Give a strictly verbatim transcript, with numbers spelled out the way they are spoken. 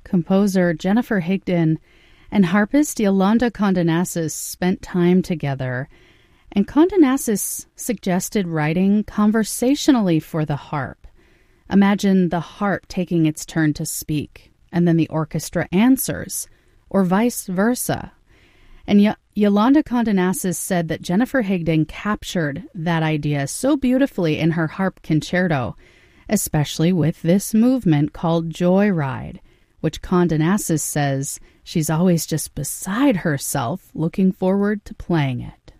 composer Jennifer Higdon and harpist Yolanda Condenassis spent time together, and Condenassis suggested writing conversationally for the harp. Imagine the harp taking its turn to speak, and then the orchestra answers, or vice versa. And y- Yolanda Condenassis said that Jennifer Higdon captured that idea so beautifully in her harp concerto, especially with this movement called Joyride, which Condenassis says she's always just beside herself looking forward to playing it.